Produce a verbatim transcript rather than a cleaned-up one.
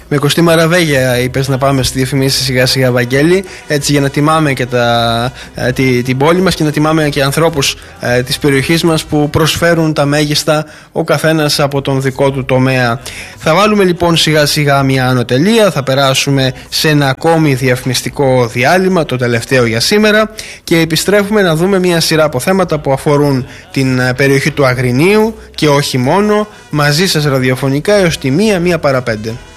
Με Κωστή Μαραβέγια είπες να πάμε στη διαφημίση σιγά σιγά, Βαγγέλη, έτσι για να τιμάμε και τα, ε, τη, την πόλη μας και να τιμάμε και ανθρώπους ε, της περιοχής μας που προσφέρουν τα μέγιστα, ο καθένας από τον δικό του τομέα. Θα βάλουμε λοιπόν σιγά σιγά μια ανωτελεία, θα περάσουμε σε ένα ακόμη διαφημιστικό διάλειμμα, το τελευταίο για σήμερα, και επιστρέφουμε να δούμε μια σειρά από θέματα που αφορούν την περιοχή του Αγρινίου και όχι μόνο, μαζί σας ραδιοφωνικά έως τη μία, μία παρά πέντε.